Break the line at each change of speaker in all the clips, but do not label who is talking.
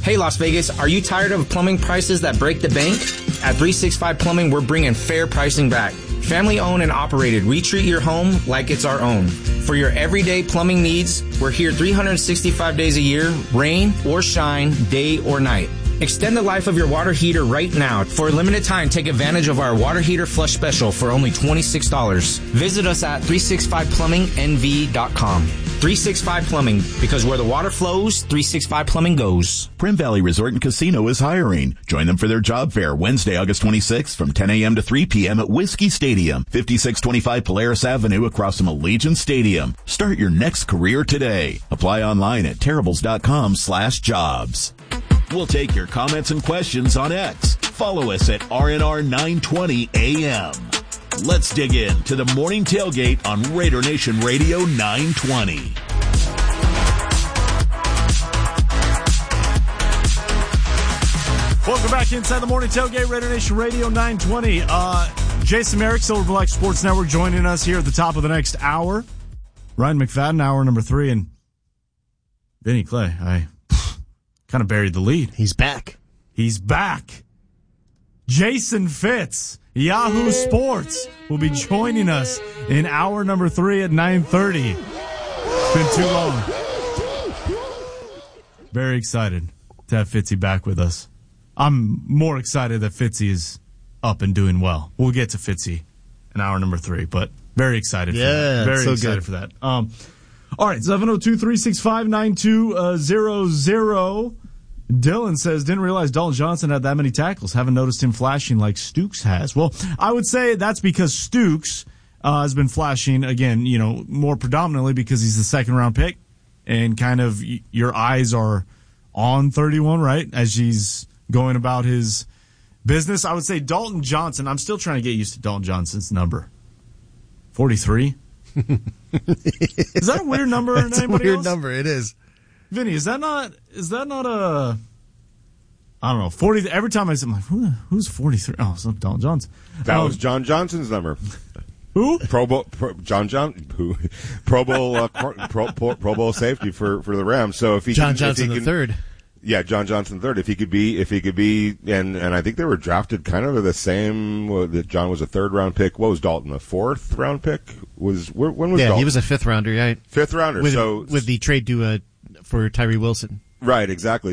Hey, Las Vegas, are you tired of plumbing prices that break the bank? At 365 Plumbing, we're bringing fair pricing back. Family owned and operated, we treat your home like it's our own. For your everyday plumbing needs, we're here 365 days a year, rain or shine, day or night. Extend the life of your water heater right now. For a limited time, take advantage of our water heater flush special for only $26. Visit us at 365plumbingnv.com. 365 Plumbing, because where the water flows, 365 Plumbing goes.
Primm Valley Resort and Casino is hiring. Join them for their job fair Wednesday, August 26th from 10 a.m. to 3 p.m. at Whiskey Stadium, 5625 Polaris Avenue across from Allegiant Stadium. Start your next career today. Apply online at terribles.com/jobs. We'll take your comments and questions on X. Follow us at RNR 920 AM. Let's dig in to the morning tailgate on Raider Nation Radio 920.
Welcome back inside the morning tailgate, Raider Nation Radio 920. Jason Merrick, Silver Black Sports Network, joining us here at the top of the next hour. Ryan McFadden, hour number 3, and Vinny Clay. I kind of buried the lead.
He's back.
Jason Fitz, Yahoo Sports, will be joining us in hour number 3 at 9:30. It's been too long. Very excited to have Fitzy back with us. I'm more excited that Fitzy is up and doing well. We'll get to Fitzy in hour number 3, but very excited for that. Very so excited for that. All right, 702-365-9200. Dylan says, didn't realize Dalton Johnson had that many tackles. Haven't noticed him flashing like Stooks has. Well, I would say that's because Stooks has been flashing, again, more predominantly because he's the second-round pick, and kind of your eyes are on 31, right, as he's going about his business. I would say Dalton Johnson, I'm still trying to get used to Dalton Johnson's number. 43? Is that a weird number?
It's a weird number. It is.
Vinny, is that not a, I don't know, 40, every time I say, I'm like, who's 43? Oh, it's not Dalton Johnson.
That was John Johnson's number.
Who?
Pro Bowl safety for the Rams. So if he
John Johnson the third.
Yeah, John Johnson third. If he could be, and I think they were drafted kind of the same. That John was a 3rd-round pick. What was Dalton? A 4th-round pick? When was Dalton?
Yeah, he was a 5th rounder, right?
5th rounder.
With the trade for Tyree Wilson.
Right, exactly.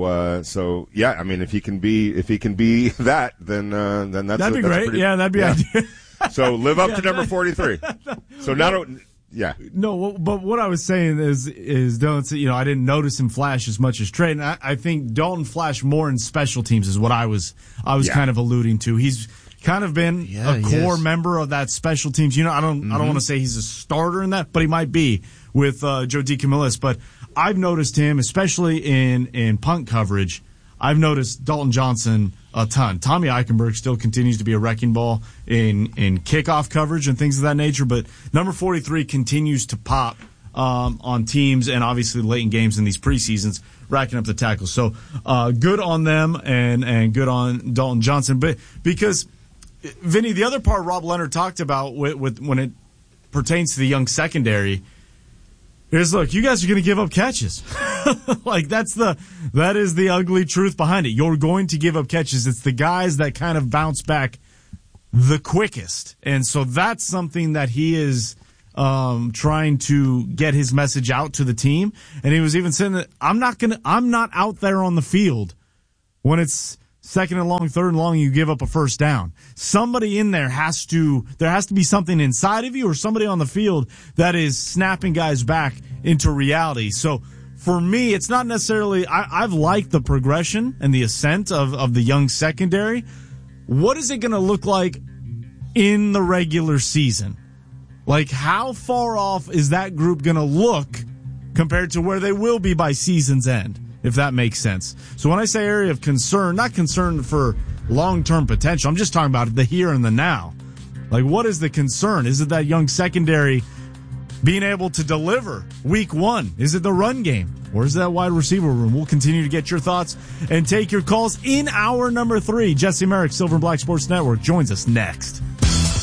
So yeah, I mean, if he can be that, then that'd
be great. That'd be ideal.
So live up to number 43. So not. Yeah. No,
but what I was saying is Dylan, I didn't notice him flash as much as Trey, and I think Dalton flashed more in special teams is what I was kind of alluding to. He's kind of been a core member of that special teams. I don't want to say he's a starter in that, but he might be with Joe DeCamillis. But I've noticed him, especially in punt coverage. I've noticed Dalton Johnson a ton. Tommy Eichenberg still continues to be a wrecking ball in kickoff coverage and things of that nature, but number 43 continues to pop on teams and obviously late in games in these preseasons, racking up the tackles. So good on them and good on Dalton Johnson. But because, Vinny, the other part Rob Leonard talked about with when it pertains to the young secondary is, look, you guys are going to give up catches. Like that is the ugly truth behind it. You're going to give up catches. It's the guys that kind of bounce back the quickest. And so that's something that he is trying to get his message out to the team. And he was even saying that I'm not out there on the field when it's 2nd and long, 3rd and long, you give up a first down. Somebody in there there has to be something inside of you or somebody on the field that is snapping guys back into reality. So for me, it's not necessarily, I've liked the progression and the ascent of the young secondary. What is it going to look like in the regular season? Like, how far off is that group going to look compared to where they will be by season's end, if that makes sense? So when I say area of concern, not concern for long-term potential, I'm just talking about the here and the now. Like, what is the concern? Is it that young secondary being able to deliver week 1? Is it the run game? Or is that wide receiver room? We'll continue to get your thoughts and take your calls in hour number 3. Jesse Merrick, Silver and Black Sports Network, joins us next.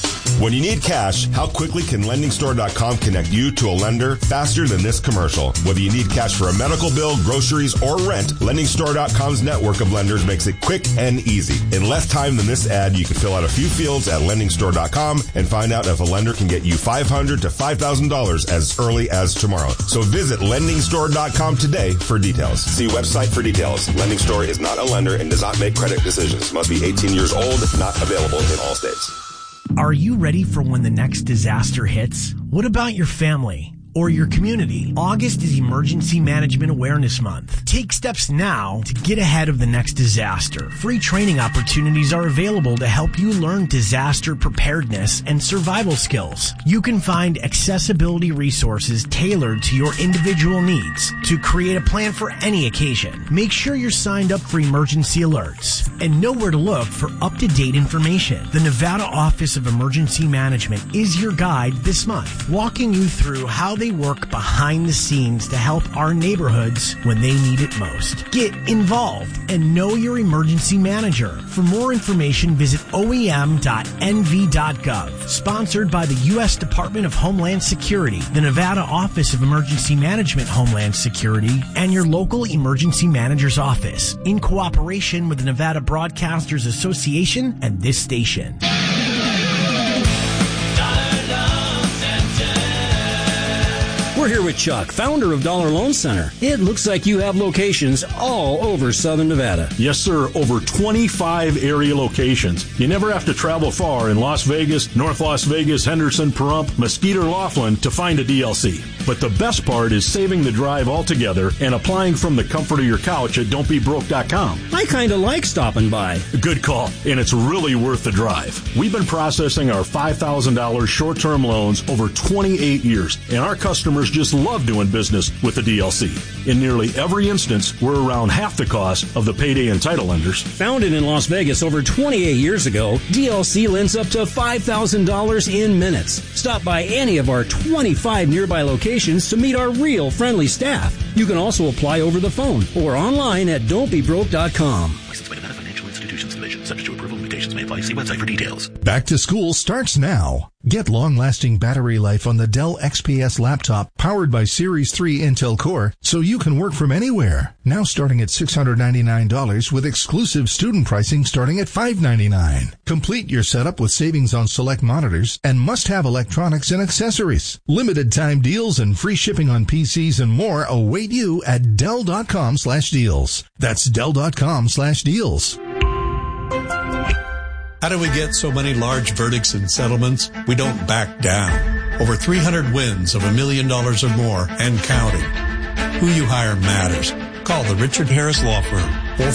When you need cash, how quickly can LendingStore.com connect you to a lender faster than this commercial? Whether you need cash for a medical bill, groceries, or rent, LendingStore.com's network of lenders makes it quick and easy. In less time than this ad, you can fill out a few fields at LendingStore.com and find out if a lender can get you $500 to $5,000 as early as tomorrow. So visit LendingStore.com today for details. See website for details. Lending Store is not a lender and does not make credit decisions. Must be 18 years old. Not available in all states.
Are you ready for when the next disaster hits? What about your family or your community? August is Emergency Management Awareness Month. Take steps now to get ahead of the next disaster. Free training opportunities are available to help you learn disaster preparedness and survival skills. You can find accessibility resources tailored to your individual needs to create a plan for any occasion. Make sure you're signed up for emergency alerts and know where to look for up-to-date information. The Nevada Office of Emergency Management is your guide this month, walking you through how they work behind the scenes to help our neighborhoods when they need it most. Get involved and know your emergency manager. For more information, visit oem.nv.gov. Sponsored by the U.S. Department of Homeland Security, the Nevada Office of Emergency Management Homeland Security, and your local emergency manager's office, in cooperation with the Nevada Broadcasters Association and this station.
We're here with Chuck, founder of Dollar Loan Center. It looks like you have locations all over Southern Nevada.
Yes, sir. Over 25 area locations. You never have to travel far in Las Vegas, North Las Vegas, Henderson, Pahrump, Mesquite, or Laughlin to find a DLC. But the best part is saving the drive altogether and applying from the comfort of your couch at don'tbebroke.com.
I kind of like stopping by.
Good call, and it's really worth the drive. We've been processing our $5,000 short-term loans over 28 years, and our customers just love doing business with the DLC. In nearly every instance, we're around half the cost of the payday and title lenders.
Founded in Las Vegas over 28 years ago, DLC lends up to $5,000 in minutes. Stop by any of our 25 nearby locations to meet our real friendly staff. You can also apply over the phone or online at don'tbebroke.com.
Licensed by Nevada Financial Institutions Division. Subject to approval. Limitations may apply. See website for details.
Back to school starts now. Get long-lasting battery life on the Dell XPS laptop powered by Series 3 Intel Core so you can work from anywhere. Now starting at $699 with exclusive student pricing starting at $599. Complete your setup with savings on select monitors and must-have electronics and accessories. Limited time deals and free shipping on PCs and more await you at Dell.com/deals. That's Dell.com/deals.
How do we get so many large verdicts and settlements? We don't back down. Over 300 wins of $1 million or more and counting. Who you hire matters. Call the Richard Harris Law Firm,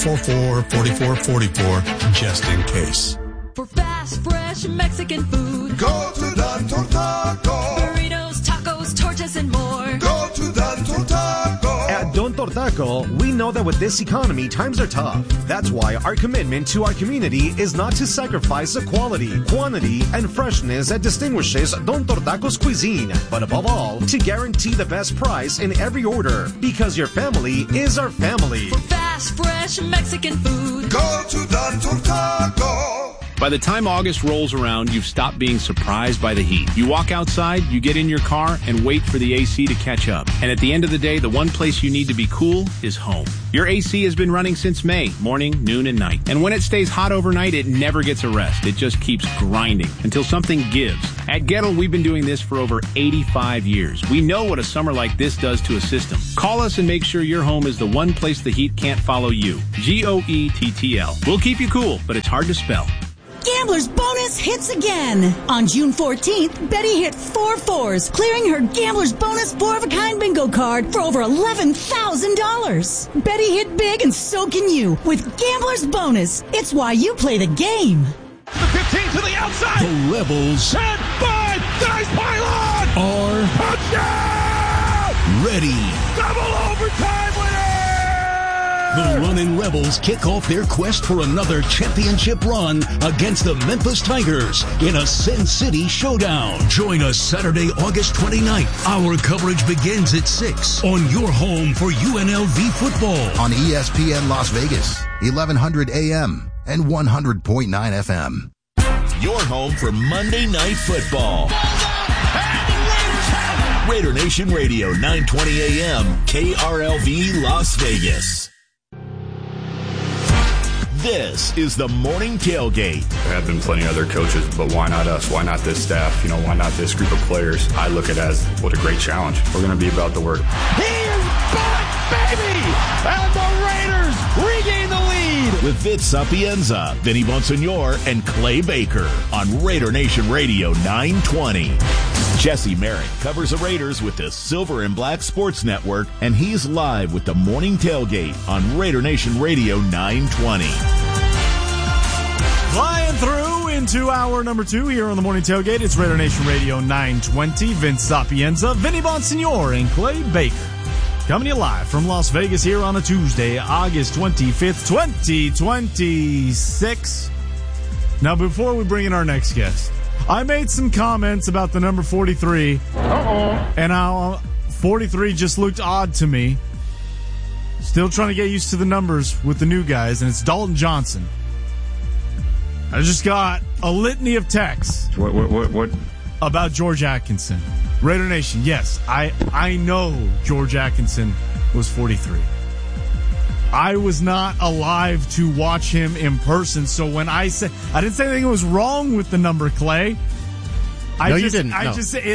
444-4444, just in case.
For fast, fresh Mexican food,
go to Don Tortaco.
Burritos, tacos, tortas, and more.
Go to Don Tortaco.
At Don Tortaco, we know that with this economy, times are tough. That's why our commitment to our community is not to sacrifice the quality, quantity, and freshness that distinguishes Don Tortaco's cuisine, but above all, to guarantee the best price in every order, because your family is our family.
For fast, fresh Mexican food,
go to Don Tortaco.
By the time August rolls around, you've stopped being surprised by the heat. You walk outside, you get in your car, and wait for the AC to catch up. And at the end of the day, the one place you need to be cool is home. Your AC has been running since May, morning, noon, and night. And when it stays hot overnight, it never gets a rest. It just keeps grinding until something gives. At Gettle, we've been doing this for over 85 years. We know what a summer like this does to a system. Call us and make sure your home is the one place the heat can't follow you. GOETTL. We'll keep you cool, but it's hard to spell.
Gambler's Bonus hits again. On June 14th, Betty hit 4 4s, clearing her Gambler's Bonus 4-of-a-kind bingo card for over $11,000. Betty hit big and so can you with Gambler's Bonus. It's why you play the game.
The 15 to the outside.
The Rebels.
Set by nice pylon.
Are
touchdown.
Ready.
Double overtime winner.
The Runnin' Rebels kick off their quest for another championship run against the Memphis Tigers in a Sin City showdown. Join us Saturday, August 29th. Our coverage begins at 6 on your home for UNLV football.
On ESPN Las Vegas, 1100 AM and 100.9 FM.
your home for Monday Night Football. Raider Nation Radio, 920 AM, KRLV, Las Vegas. This is the Morning Tailgate.
There have been plenty of other coaches, but why not us? Why not this staff? Why not this group of players? I look at it as, what a great challenge. We're going to be about the work.
He is back, baby! And the Raiders regain the lead!
With Vince Sapienza, Vinny Bonsignor, and Clay Baker on Raider Nation Radio 920. Jesse Merrick covers the Raiders with the Silver and Black Sports Network, and he's live with the Morning Tailgate on Raider Nation Radio 920.
Flying through into hour number 2 here on the Morning Tailgate. It's Raider Nation Radio 920. Vince Sapienza, Vinny Bonsignor, and Clay Baker. Coming to you live from Las Vegas here on a Tuesday, August 25th, 2026. Now, before we bring in our next guest, I made some comments about the number 43. And how 43 just looked odd to me. Still trying to get used to the numbers with the new guys, and it's Dalton Johnson. I just got a litany of texts.
What?
About George Atkinson. Raider Nation, yes, I know George Atkinson was 43. I was not alive to watch him in person, so when I said, I didn't say anything was wrong with the number, Clay.
You didn't. No.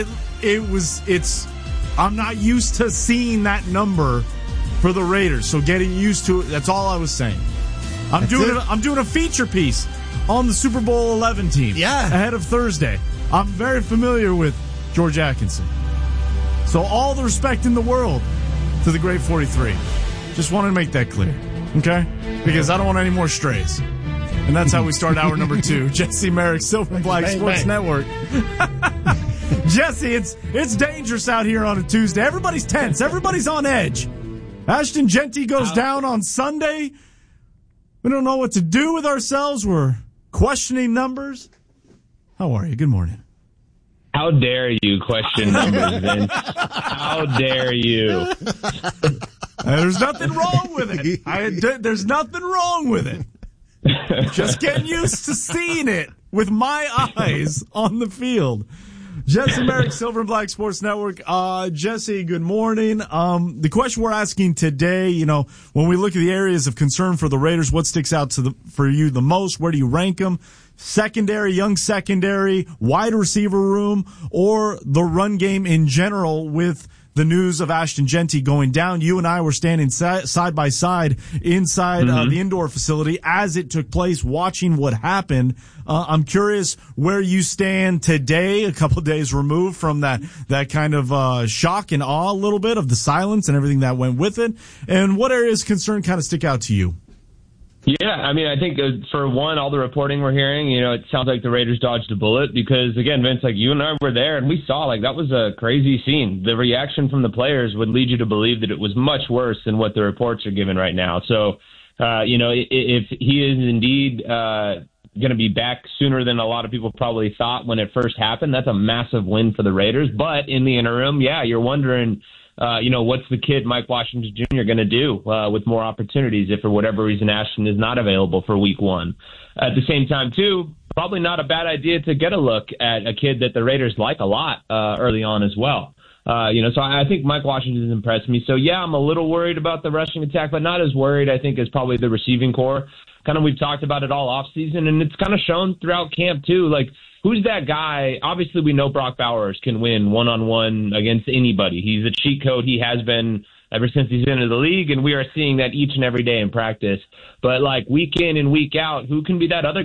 I'm not used to seeing that number for the Raiders, so getting used to it, that's all I was saying. I'm doing a feature piece on the Super Bowl 11 team.
Yeah.
Ahead of Thursday. I'm very familiar with George Atkinson. So all the respect in the world to the great 43. Just wanted to make that clear, okay? Because I don't want any more strays. And that's how we start hour number 2. Jesse Merrick, Silver and Black Sports Network. Jesse, it's dangerous out here on a Tuesday. Everybody's tense. Everybody's on edge. Ashton Jeanty goes down on Sunday. We don't know what to do with ourselves. We're questioning numbers. How are you? Good morning.
How dare you question numbers, Vince? How dare you?
There's nothing wrong with it. There's nothing wrong with it. Just getting used to seeing it with my eyes on the field. Jesse Merrick, Silver and Black Sports Network. Jesse, good morning. The question we're asking today, when we look at the areas of concern for the Raiders, what sticks out for you the most? Where do you rank them? Secondary, young secondary, wide receiver room, or the run game in general with the news of Ashton Jeanty going down? You and I were standing side by side inside the indoor facility as it took place, watching what happened. I'm curious where you stand today, a couple of days removed from that kind of shock and awe a little bit of the silence and everything that went with it, and what areas of concern kind of stick out to you?
Yeah, I mean, I think for one, all the reporting we're hearing, it sounds like the Raiders dodged a bullet because, again, Vince, like you and I were there and we saw that was a crazy scene. The reaction from the players would lead you to believe that it was much worse than what the reports are giving right now. So, if he is indeed going to be back sooner than a lot of people probably thought when it first happened, that's a massive win for the Raiders. But in the interim, you're wondering, what's the kid Mike Washington Jr. going to do with more opportunities if for whatever reason Ashton is not available for week 1? At the same time, too, probably not a bad idea to get a look at a kid that the Raiders like a lot early on as well. So I think Mike Washington has impressed me. So, I'm a little worried about the rushing attack, but not as worried, I think, as probably the receiving core. Kind of we've talked about it all offseason, and it's kind of shown throughout camp, too. Who's that guy? Obviously, we know Brock Bowers can win one-on-one against anybody. He's a cheat code. He has been ever since he's into the league, and we are seeing that each and every day in practice. But, week in and week out, who can be that other